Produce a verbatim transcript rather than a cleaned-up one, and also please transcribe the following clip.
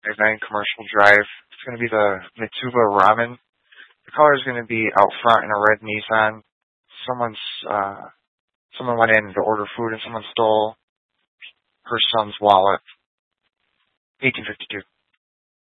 nine Commercial Drive. It's going to be the Mitsuba Ramen. The color is going to be out front in a red Nissan. Someone's, uh, someone went in to order food and someone stole her son's wallet. eighteen fifty-two.